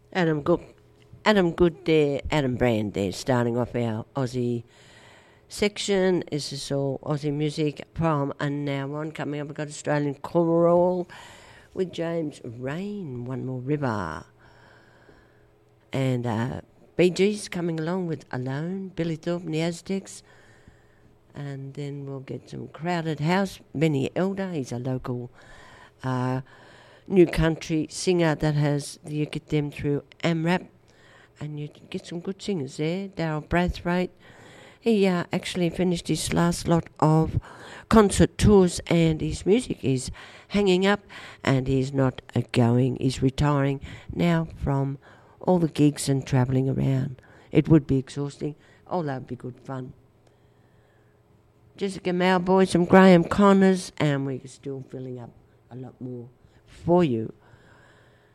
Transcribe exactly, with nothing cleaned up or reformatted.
Adam Good, Adam Good there, Adam Brand there, starting off our Aussie section. This is all Aussie music from and now on. Coming up, we've got Australian Choral with James Rain, One More River. And uh, Bee Gees coming along with Alone, Billy Thorpe and the Aztecs. And then we'll get some Crowded House, Benny Elder. He's a local uh, new country singer that has, you get them through AMRAP. And you get some good singers there. Daryl Braithwaite. He uh, actually finished his last lot of concert tours and his music is hanging up and he's not uh, going. He's retiring now from all the gigs and travelling around. It would be exhausting, although it would be good fun. Jessica Mauboy, some Graham Connors, and we're still filling up a lot more for you.